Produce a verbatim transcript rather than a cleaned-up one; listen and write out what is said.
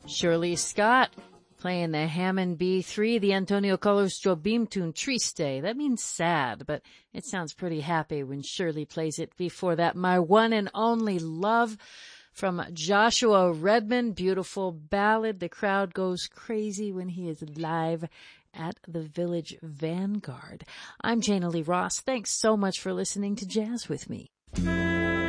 Shirley Scott playing the Hammond B three, the Antonio Carlos Jobim tune Triste. That means sad, but it sounds pretty happy when Shirley plays it. Before that, My One and Only Love from Joshua Redman. Beautiful ballad. The crowd goes crazy when he is live at the Village Vanguard. I'm Jana Lee Ross. Thanks so much for listening to Jazz with Me.